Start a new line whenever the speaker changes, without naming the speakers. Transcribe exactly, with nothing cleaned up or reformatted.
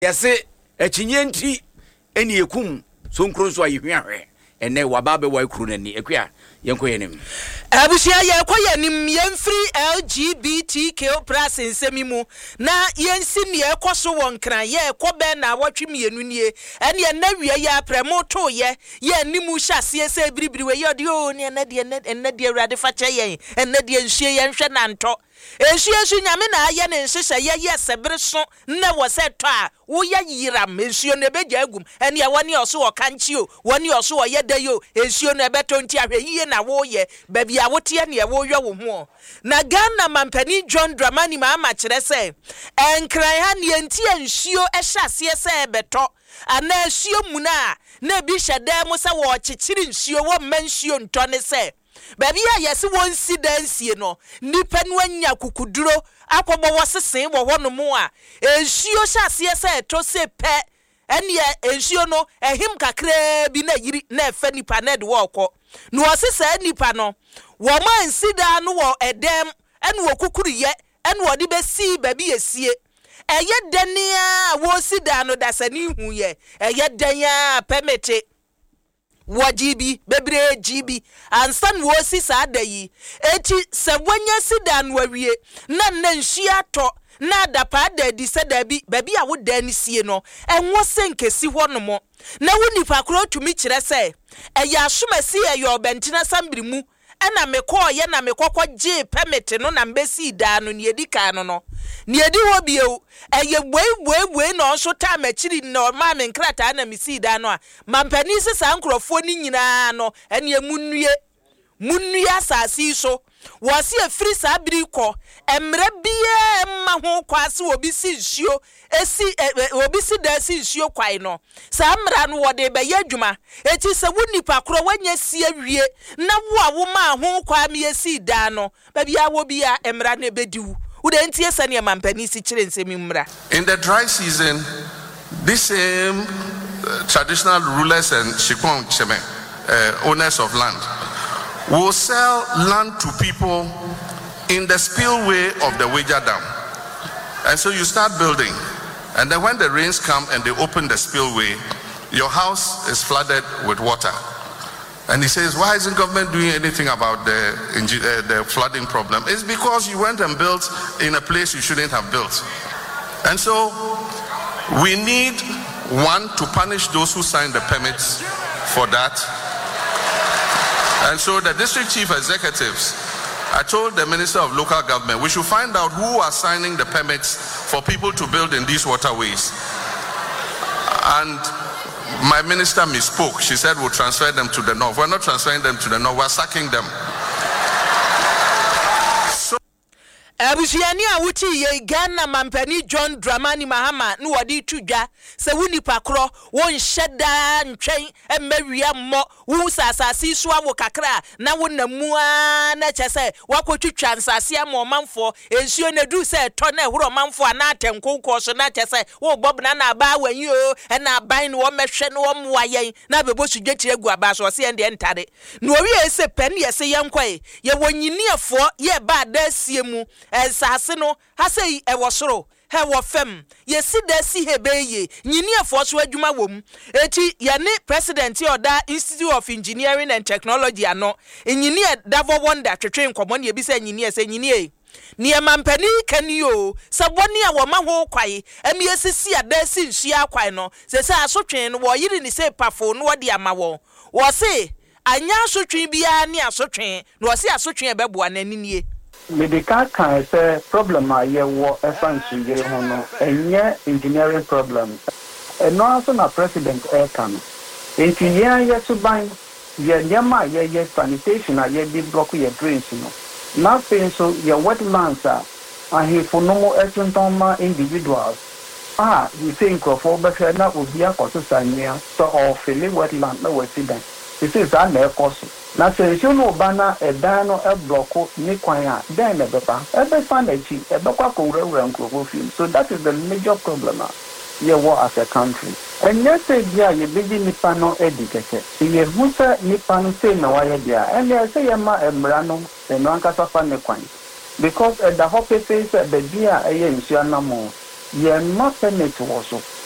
yɛse akyinye eni ekum so nkro so ayehwe ene wababe wa ekru nani ekua yenko yenim
abusia yenko yenim yemfiri L G B T Q plus nsemimu na yensi ne ekoso wonkran ye ekobe na awotwe mienu nie ene na wie ya premo to ye ye nimu hyase se biribiriwe ye de o ne na de ene de awrade fa che yen ene de nhwie ye nhwe na nto ehwie ehwie nyame na aye ne nhyehyɛ ye ye sebere so na wo se to a wo ya yiram ehwie ne begya agum ene ye woni oso wo kanchi o woni oso wo ye dayo ehwie ne beto nti ahwe yiye na wo ye baby a wotie ne wo hwe wo ho na Ghana mampani John Dramani ma ama kire se enkran ha ne enti anhwio ehyase se beto ana ahwio mu na na bi hyeda mu se wo kyekyiri nhwio wo manhwio nto ne se baby a yesi won si dansie no nipa no anya kukuduro akobo wosesen wo ho no mu a ehwio hyase se to se pe ene ehwio no ehim kakra bi na yiri na efa nipa na de wo kɔ no osesa nipa no wo man sida no wo edem ene wo kukuriye ene wo de besi baby esie eye dania wo sida no dasani hu ye eye dania permit wo G B bebre G B ansan wo sisa adayi eti se wonya sida no awie na na nhia to na dapa da di se da bi baby a wo da ni sie no enwo senkesi ho no mo na wo nipa kro tumi kire se eya asomasi eyo bentina sambiri mu ena mekọ ye na mekọkọ je permit no na mbesi da no ne edika no no ne edi ho bieu eye buebuebue na onso ta machiri no ma me nkrata na mesi da no a mampani sesa nkrofo ni nyina no ene emunue munue asasi so wasi efiri sabiri ko emre bie ma ho kwase obi si nsuo esi obi si da si nsuo kwai no sa mra no wode be yadwuma eti se wunipa kro wanya si awie na wo a wo ma ho kwa me esi da no ba bia wo bia emra na bediwu ude ntie sane e mampani si kire nsemi mra.
In the dry season, this same uh, traditional rulers and shikon cheme uh, owners of land will sell land to people in the spillway of the Wager Dam. And so you start building. And then when the rains come and they open the spillway, your house is flooded with water. And he says, why isn't government doing anything about the, uh, the flooding problem? It's because you went and built in a place you shouldn't have built. And so we need, one, to punish those who signed the permits for that. And so the district chief executives, I told the Minister of Local Government, we should find out who are signing the permits for people to build in these waterways. And my minister misspoke. She said we'll transfer them to the north. We're not transferring them to the north, we're sacking them.
Abusiani awuti ye Ghana mampani John Dramani Mahama no wadi tudwa se wuni pakro won hyeda ntwen emawia mo wu sasasi so awo kakra na wonamu a na chese wakotwitwa nsase am manfo ensuo na du se to na ehoro manfo ana atenkonko so na chese wo bob na na ba wanyi o na aban no mehwe no mo ayen na bebosu dwetire gu aba so se ende ntare no wi ese pen ye se yenkoi ye wonyiniefo ye ba da siemu esase no hasei e wosoro he wo fem ye si da si hebeye nyiniefo so adwuma wom eti ye ne president oda Institute of Engineering and Technology ano engineer Davo Wonder twetwe nkomo ne bi se engineer se engineer ni mampani kanio saboni a wo ma ho kwai emi esisi ada si nhia kwai no se se asotwen no wo yiri ni se pafo no wode ama wo wo se anya asotwen bia ni asotwen no wo se asotwen ebeboa nanini
medical can say problem a ye wo essence yire ho no enye engineering problem no aso na president e kan engineer ye to ban ye nyama ye ye sanitation a ye bi block ye drains no na penso ye wetlands a ahifo no mo etuntoma individuals ah we think of over na obi akoso sanya so of fill wetland na resident this is an cost. Na se you no bana e dan no e block ni kwan a den na beba e be fan achi e be kwa ko wura nkrofo film. So that is the major problem ye wo as a country. And yes dia ye bigi nipa no edikeke ye husa nipa no say na wa ye dia and ye say ye ma emra no e no anka safa ne kwan because the hope says the dia e ye nsuana mo ye not permit wo so